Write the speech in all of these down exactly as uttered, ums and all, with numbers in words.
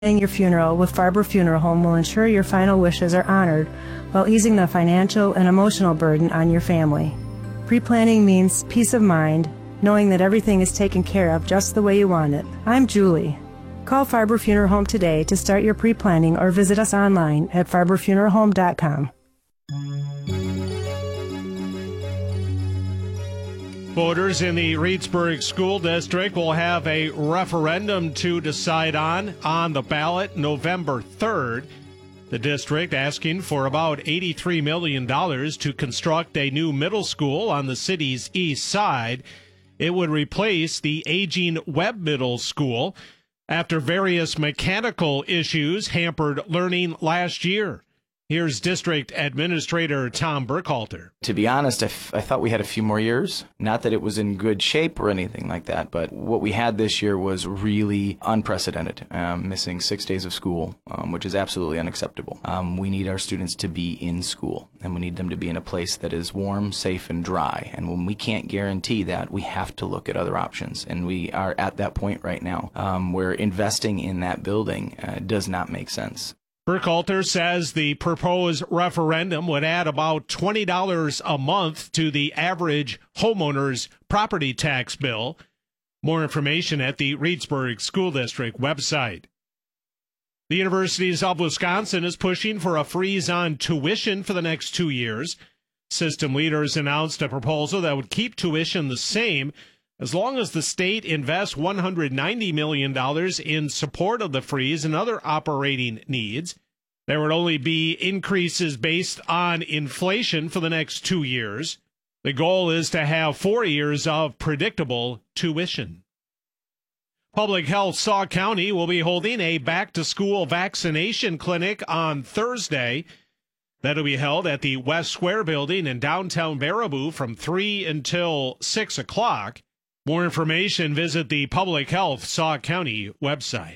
Planning your funeral with Farber Funeral Home will ensure your final wishes are honored while easing the financial and emotional burden on your family. Pre-planning means peace of mind, knowing that everything is taken care of just the way you want it. I'm Julie. Call Farber Funeral Home today to start your pre-planning or visit us online at farber funeral home dot com. Voters in the Reedsburg School District will have a referendum to decide on on the ballot November third. The district asking for about eighty-three million dollars to construct a new middle school on the city's east side. It would replace the aging Webb Middle School after various mechanical issues hampered learning last year. Here's District Administrator Tom Burkhalter. To be honest, I, f- I thought we had a few more years. Not that it was in good shape or anything like that, but what we had this year was really unprecedented, um, missing six days of school, um, which is absolutely unacceptable. Um, we need our students to be in school, and we need them to be in a place that is warm, safe, and dry. And when we can't guarantee that, we have to look at other options, and we are at that point right now um, where investing in that building uh, does not make sense. Burkhalter says the proposed referendum would add about twenty dollars a month to the average homeowner's property tax bill. More information at the Reedsburg School District website. The University of Wisconsin is pushing for a freeze on tuition for the next two years. System leaders announced a proposal that would keep tuition the same as long as the state invests one hundred ninety million dollars in support of the freeze and other operating needs. There would only be increases based on inflation for the next two years. The goal is to have four years of predictable tuition. Public Health Sauk County will be holding a back-to-school vaccination clinic on Thursday. That'll be held at the West Square building in downtown Baraboo from three until six o'clock. More information, visit the Public Health Sauk County website.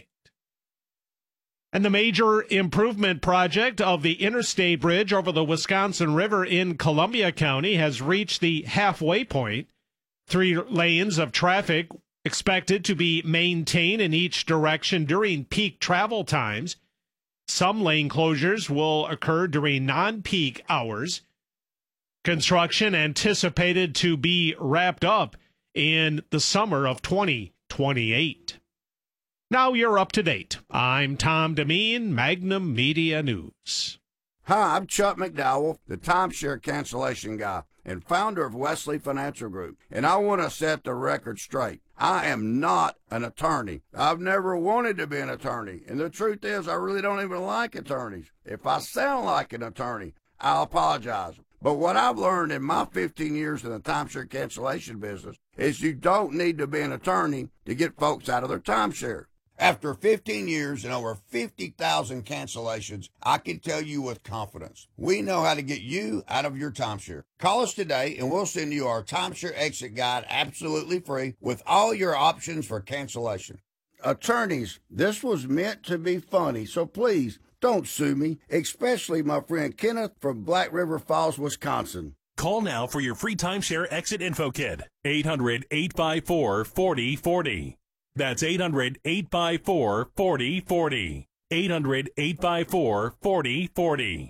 And the major improvement project of the Interstate Bridge over the Wisconsin River in Columbia County has reached the halfway point. Three lanes of traffic expected to be maintained in each direction during peak travel times. Some lane closures will occur during non-peak hours. Construction anticipated to be wrapped up in the summer of twenty twenty-eight. Now you're up to date. I'm Tom Demeen, Magnum Media News. Hi, I'm Chuck McDowell, the timeshare cancellation guy and founder of Wesley Financial Group, and I want to set the record straight. I am not an attorney. I've never wanted to be an attorney, and the truth is I really don't even like attorneys. If I sound like an attorney, I'll apologize. But what I've learned in my fifteen years in the timeshare cancellation business is you don't need to be an attorney to get folks out of their timeshare. After fifteen years and over fifty thousand cancellations, I can tell you with confidence, we know how to get you out of your timeshare. Call us today and we'll send you our timeshare exit guide absolutely free with all your options for cancellation. Attorneys, this was meant to be funny, so please don't sue me, especially my friend Kenneth from Black River Falls, Wisconsin. Call now for your free timeshare exit info kit. eight hundred, eight five four, four oh four oh. That's eight hundred, eight five four, four oh four oh. eight hundred, eight five four, four oh four oh.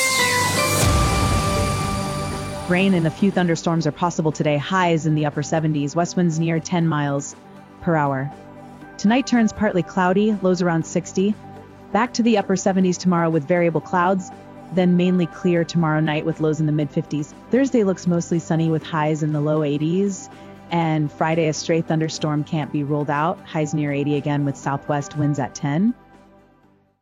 Rain and a few thunderstorms are possible today. Highs in the upper seventies, west winds near ten miles per hour. Tonight turns partly cloudy, lows around sixty. Back to the upper seventies tomorrow with variable clouds, then mainly clear tomorrow night with lows in the mid fifties. Thursday looks mostly sunny with highs in the low eighties. And Friday, a stray thunderstorm can't be ruled out. Highs near eighty again with southwest winds at ten.